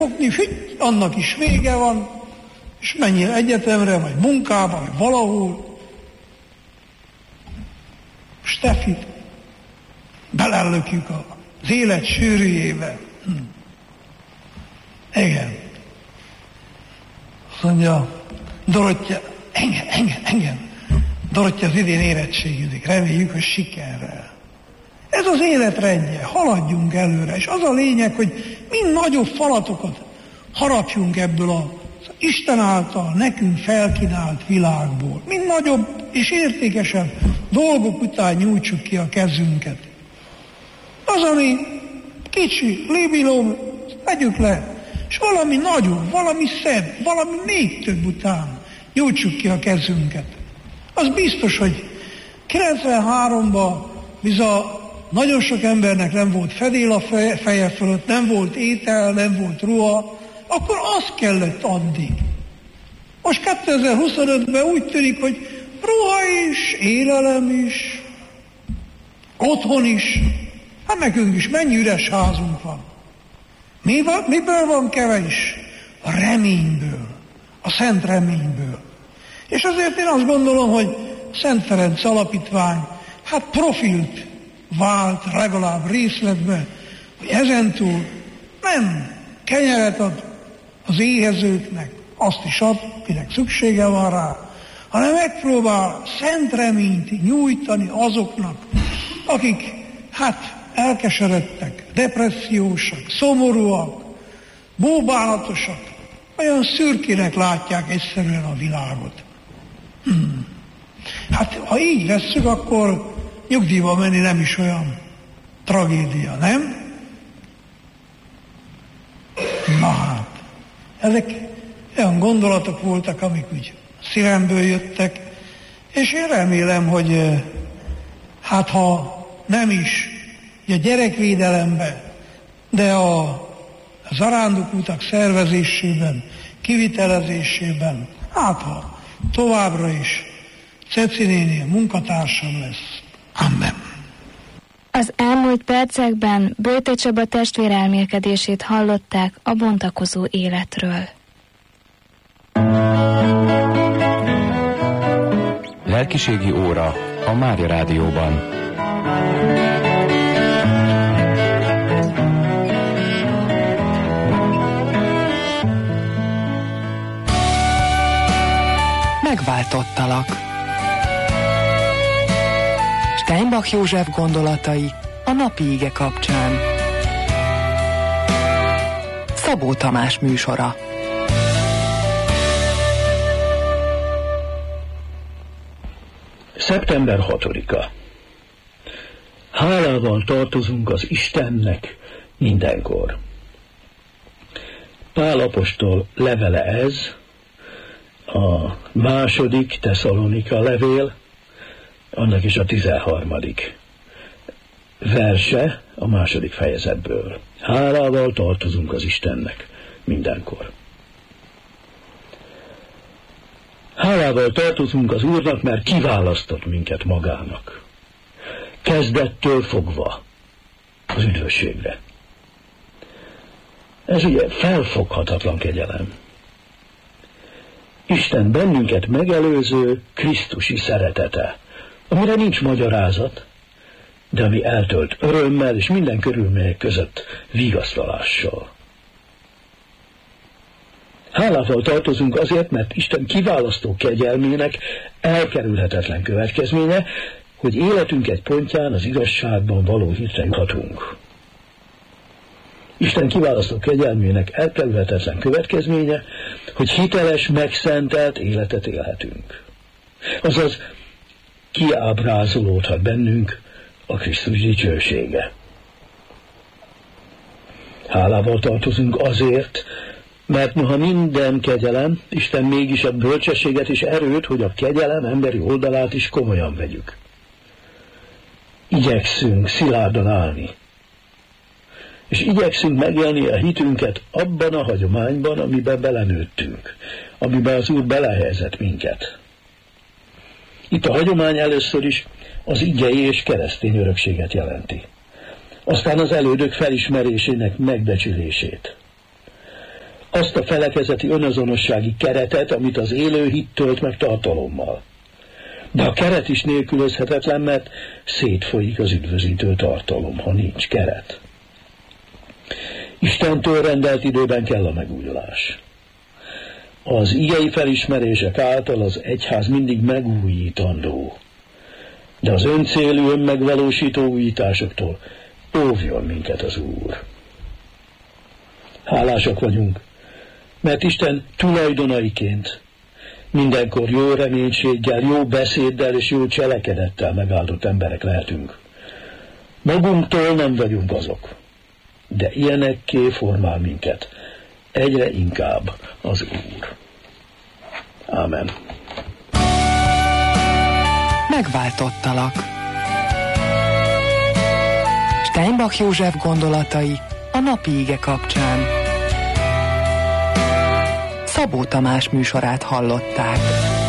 annak is vége van, és menjél egyetemre, vagy munkába, vagy valahol. Steffit belellökjük az élet sűrűjébe. Igen. Azt mondja, Dorottya, engem. Dorottya az idén érettségizik, reméljük, hogy sikerrel. Ez az életrendje, haladjunk előre, és az a lényeg, hogy mind nagyobb falatokat harapjunk ebből az Isten által nekünk felkínált világból. Mind nagyobb és értékesebb dolgok után nyújtsuk ki a kezünket. Az, ami kicsi, libilom, vegyük le, és valami nagyobb, valami szebb, valami még több után nyújtsuk ki a kezünket. Az biztos, hogy 93-ban bizony nagyon sok embernek nem volt fedél a feje fölött, nem volt étel, nem volt ruha, akkor azt kellett adni. Most 2025-ben úgy tűnik, hogy ruha is, élelem is, otthon is, hát nekünk is mennyi üres házunk van. Miből van kevés? A reményből, a szent reményből. És azért én azt gondolom, hogy Szent Ferenc Alapítvány hát profilt vált legalább részletben, hogy ezentúl nem kenyeret ad az éhezőknek, azt is ad, kinek szüksége van rá, hanem megpróbál szent reményt nyújtani azoknak, akik hát elkeseredtek, depressziósak, szomorúak, bóbálatosak, olyan szürkének látják egyszerűen a világot. Hát ha így vesszük, akkor nyugdíjba menni nem is olyan tragédia, nem? Na hát, ezek olyan gondolatok voltak, amik úgy szívemből jöttek, és én remélem, hogy hát ha nem is a gyerekvédelemben, de a zarándokutak szervezésében, kivitelezésében, hát ha továbbra is Ceci néni munkatársam lesz. Amen. Az elmúlt percekben Böjte Csaba testvér elmélkedését hallották a bontakozó életről. Lelkiségi óra a Mária Rádióban. Megváltottalak. Steinbach József gondolatai a napi ige kapcsán. Szabó Tamás műsora. Szeptember 6-a. Hálával tartozunk az Istennek mindenkor. Pál apostol levele ez, a második Tesszalonika levél, annak is a 13. verse a második fejezetből. Hálával tartozunk az Istennek mindenkor. Hálával tartozunk az Úrnak, mert kiválasztott minket magának. Kezdettől fogva az üdvösségre. Ez ugye felfoghatatlan kegyelem. Isten bennünket megelőző krisztusi szeretete, amire nincs magyarázat, de ami eltölt örömmel és minden körülmények között vigasztalással. Hálával tartozunk azért, mert Isten kiválasztó kegyelmének elkerülhetetlen következménye, hogy életünk egy pontján az igazságban való hitre juthatunk. Isten kiválasztó kegyelmének elkerülhetetlen következménye, hogy hiteles, megszentelt életet élhetünk. Azaz kiábrázolódhat bennünk a Krisztus dicsősége. Hálával tartozunk azért, mert noha minden kegyelem, Isten mégis ad bölcsességet és erőt, hogy a kegyelem emberi oldalát is komolyan vegyük. Igyekszünk szilárdan állni, és igyekszünk megélni a hitünket abban a hagyományban, amiben belenőttünk, amiben az Úr belehelyezett minket. Itt a hagyomány először is az igei és keresztény örökséget jelenti. Aztán az elődök felismerésének megbecsülését. azt a felekezeti önazonossági keretet, amit az élő hit tölt meg tartalommal. De a keret is nélkülözhetetlen, mert szétfolyik az üdvözítő tartalom, ha nincs keret. Istentől rendelt időben kell a megújulás. Az igei felismerések által az egyház mindig megújítandó, de az öncélű, önmegvalósító újításoktól óvjon minket az Úr. Hálásak vagyunk, mert Isten tulajdonaiként mindenkor jó reménységgel, jó beszéddel és jó cselekedettel megáldott emberek lehetünk. Magunktól nem vagyunk azok, de ilyenekké formál minket egyre inkább az Úr. Ámen. Megváltottalak. Steinbach József gondolatai a napi ige kapcsán. Szabó Tamás műsorát hallották.